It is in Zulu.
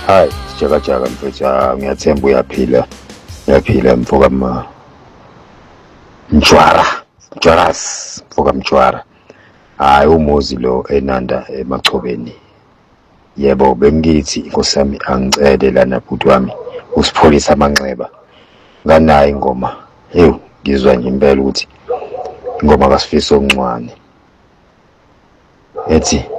Hayi, sijaka mfethu, ngiyathemba uyaphila mfoka Mjwaras, mfoka Mjwara. Hayi, umuzi lo eNanda Emachobeni. Yebo, bengithi inkosi yami angicede lana bhuti wami usipholisa amanxeba. Nganayo ingoma. Ngizwa nje impela ukuthi ingoma kaSifiso Ncwane ethi